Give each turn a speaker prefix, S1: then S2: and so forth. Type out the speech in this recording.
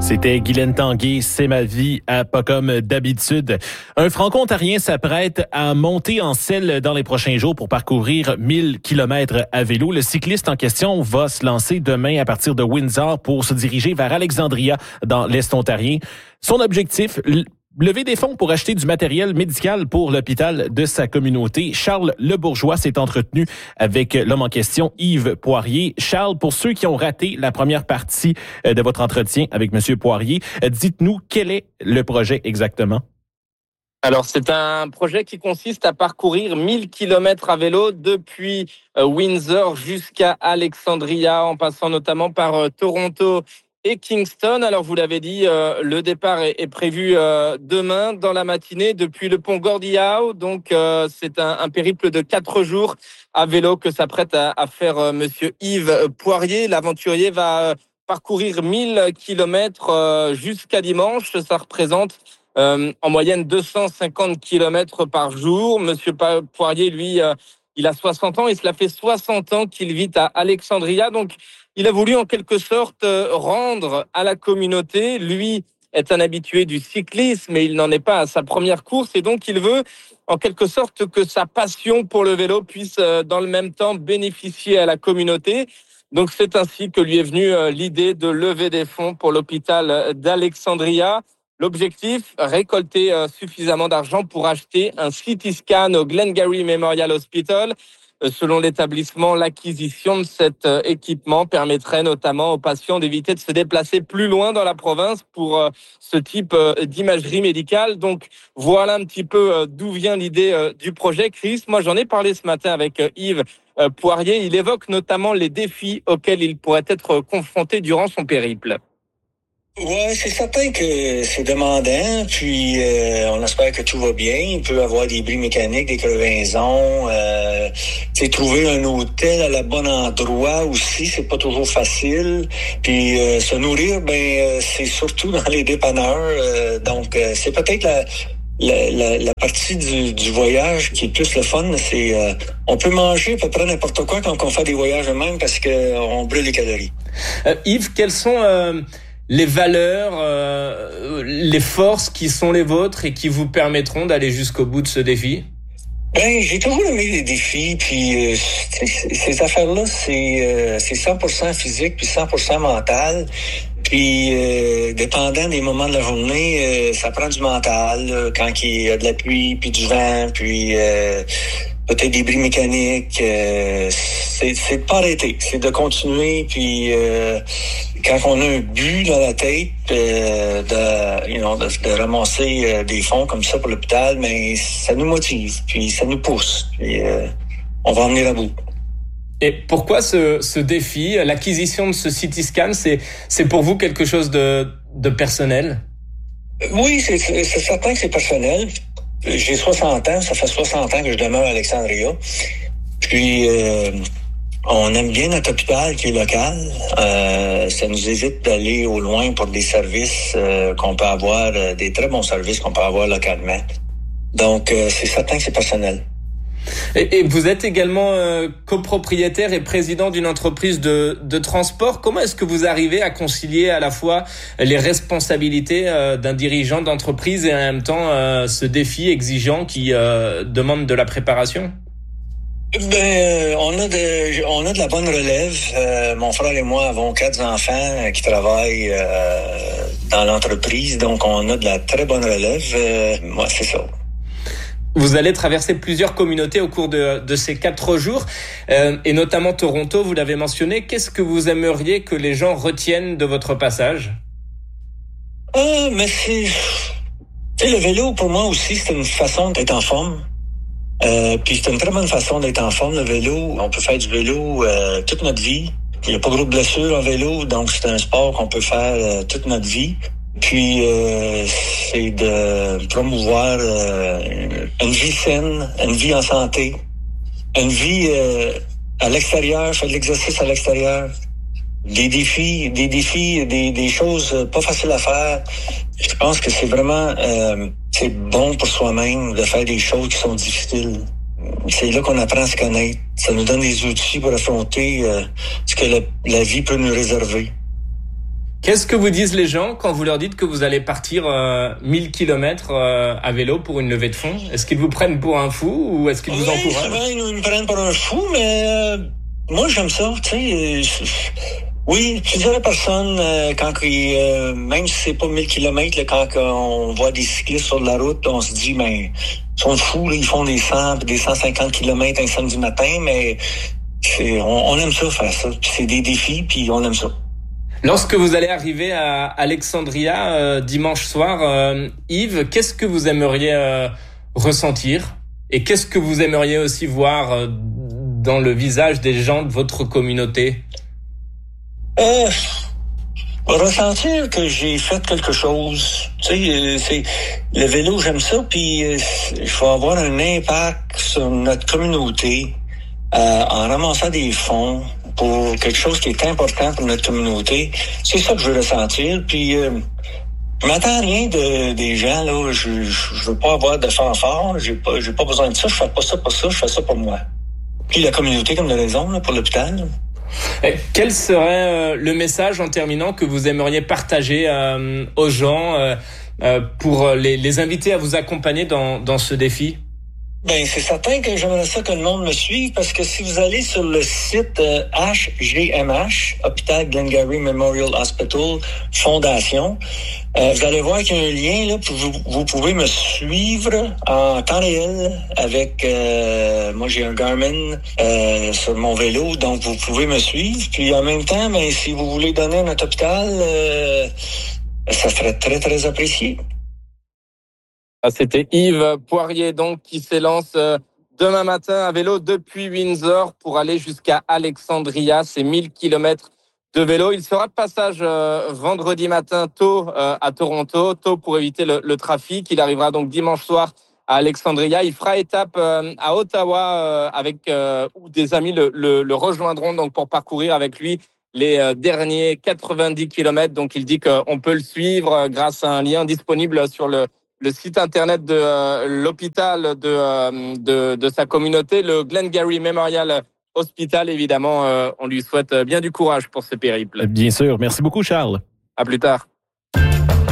S1: C'était Guylaine Tanguay, C'est ma vie, à pas comme d'habitude. Un franco-ontarien s'apprête à monter en selle dans les prochains jours pour parcourir 1000 kilomètres à vélo. Le cycliste en question va se lancer demain à partir de Windsor pour se diriger vers Alexandria dans l'Est ontarien. Son objectif, lever des fonds pour acheter du matériel médical pour l'hôpital de sa communauté. Charles Lebourgeois s'est entretenu avec l'homme en question, Yves Poirier. Charles, pour ceux qui ont raté la première partie de votre entretien avec M. Poirier, dites-nous quel est le projet exactement?
S2: Alors, c'est un projet qui consiste à parcourir 1000 kilomètres à vélo depuis Windsor jusqu'à Alexandria, en passant notamment par Toronto et Kingston. Alors, vous l'avez dit, le départ est prévu demain dans la matinée depuis le pont Gordie Howe. Donc, c'est un périple de 4 jours à vélo que s'apprête à faire monsieur Yves Poirier. L'aventurier va parcourir 1000 kilomètres jusqu'à dimanche. Ça représente en moyenne 250 kilomètres par jour. Monsieur Poirier, lui, il a 60 ans et cela fait 60 ans qu'il vit à Alexandria. Donc, il a voulu en quelque sorte rendre à la communauté. Lui est un habitué du cyclisme, mais il n'en est pas à sa première course. Et donc, il veut en quelque sorte que sa passion pour le vélo puisse dans le même temps bénéficier à la communauté. Donc, c'est ainsi que lui est venue l'idée de lever des fonds pour l'hôpital d'Alexandria. L'objectif, récolter suffisamment d'argent pour acheter un CT scan au Glengarry Memorial Hospital. Selon l'établissement, l'acquisition de cet équipement permettrait notamment aux patients d'éviter de se déplacer plus loin dans la province pour ce type d'imagerie médicale. Donc, voilà un petit peu d'où vient l'idée du projet. Chris, moi j'en ai parlé ce matin avec Yves Poirier. Il évoque notamment les défis auxquels il pourrait être confronté durant son périple.
S3: Ouais, c'est certain que c'est demandant, puis on espère que tout va bien. Il peut y avoir des bris mécaniques, des crevaisons, trouver un hôtel à la bon endroit aussi, c'est pas toujours facile. Puis se nourrir, c'est surtout dans les dépanneurs. Donc c'est peut-être la partie du voyage qui est plus le fun, c'est on peut manger à peu près n'importe quoi quand on fait des voyages eux-mêmes parce que on brûle les calories.
S2: Yves, quels sont les valeurs, les forces qui sont les vôtres et qui vous permettront d'aller jusqu'au bout de ce défi?
S3: J'ai toujours aimé les défis, puis ces affaires-là, c'est 100% physique puis 100% mental. Puis, dépendant des moments de la journée, ça prend du mental, quand il y a de la pluie, puis du vent, puis peut-être des bris mécaniques. C'est de pas arrêter, c'est de continuer, puis quand on a un but dans la tête de ramasser des fonds comme ça pour l'hôpital, mais ça nous motive, puis ça nous pousse, puis on va en venir à bout.
S2: Et pourquoi ce défi, l'acquisition de ce CT scan, c'est pour vous quelque chose de personnel?
S3: Oui, c'est certain que c'est personnel. J'ai 60 ans, ça fait 60 ans que je demeure à Alexandria. Puis on aime bien notre hôpital qui est local. Ça nous évite d'aller au loin pour des services qu'on peut avoir, des très bons services qu'on peut avoir localement. Donc c'est certain que c'est personnel.
S2: Et vous êtes également copropriétaire et président d'une entreprise de transport. Comment est-ce que vous arrivez à concilier à la fois les responsabilités d'un dirigeant d'entreprise et en même temps ce défi exigeant qui demande de la préparation?
S3: On a de la bonne relève. Mon frère et moi avons 4 enfants qui travaillent dans l'entreprise, donc on a de la très bonne relève. Moi, c'est ça.
S2: Vous allez traverser plusieurs communautés au cours de ces 4 jours, et notamment Toronto, vous l'avez mentionné. Qu'est-ce que vous aimeriez que les gens retiennent de votre passage?
S3: Mais le vélo, pour moi aussi, c'est une façon d'être en forme. Puis c'est une très bonne façon d'être en forme, le vélo. On peut faire du vélo toute notre vie. Il n'y a pas gros de blessures en vélo, donc c'est un sport qu'on peut faire toute notre vie. Puis c'est de promouvoir une vie saine, une vie en santé, une vie à l'extérieur, faire de l'exercice à l'extérieur, des défis, des choses pas faciles à faire. Je pense que c'est vraiment c'est bon pour soi-même de faire des choses qui sont difficiles. C'est là qu'on apprend à se connaître. Ça nous donne des outils pour affronter ce que la vie peut nous réserver.
S2: Qu'est-ce que vous disent les gens quand vous leur dites que vous allez partir 1000 km à vélo pour une levée de fonds? Est-ce qu'ils vous prennent pour un fou ou est-ce qu'ils vous encouragent?
S3: Souvent, ils me prennent pour un fou, mais moi, j'aime ça. Tu sais, oui, plusieurs personnes, même si c'est pas 1000 km, là, quand on voit des cyclistes sur la route, on se dit, mais ils sont fous, là, ils font des 100 des 150 km un samedi matin, mais on aime ça, faire ça. Puis c'est des défis, puis on aime ça.
S2: Lorsque vous allez arriver à Alexandria dimanche soir, Yves, qu'est-ce que vous aimeriez ressentir et qu'est-ce que vous aimeriez aussi voir dans le visage des gens de votre communauté?
S3: Ressentir que j'ai fait quelque chose. Tu sais, c'est le vélo, j'aime ça, puis je vais avoir un impact sur notre communauté en ramassant des fonds pour quelque chose qui est important pour notre communauté. C'est ça que je veux ressentir. Puis je m'attends à rien des gens, là. Je veux pas avoir de fanfare. J'ai pas besoin de ça. Je fais pas ça pour ça. Je fais ça pour moi. Puis la communauté, comme de raison, là, pour l'hôpital. Là.
S2: Quel serait le message en terminant que vous aimeriez partager aux gens pour les inviter à vous accompagner dans ce défi?
S3: Ben, c'est certain que j'aimerais ça que le monde me suive parce que si vous allez sur le site HGMH, Hôpital Glengarry Memorial Hospital Fondation, vous allez voir qu'il y a un lien là, puis vous pouvez me suivre en temps réel avec moi j'ai un Garmin sur mon vélo, donc vous pouvez me suivre. Puis en même temps, ben, si vous voulez donner à notre hôpital, ça serait très, très apprécié.
S2: C'était Yves Poirier donc qui s'élance demain matin à vélo depuis Windsor pour aller jusqu'à Alexandria. C'est 1000 km de vélo. Il sera de passage vendredi matin tôt à Toronto, tôt pour éviter le trafic. Il arrivera donc dimanche soir à Alexandria. Il fera étape à Ottawa avec où des amis le rejoindront donc pour parcourir avec lui les derniers 90 km. Donc il dit qu'on peut le suivre grâce à un lien disponible sur le site internet de l'hôpital de sa communauté, le Glengarry Memorial Hospital. Évidemment, on lui souhaite bien du courage pour ce périple.
S1: Bien sûr. Merci beaucoup, Charles.
S2: À plus tard.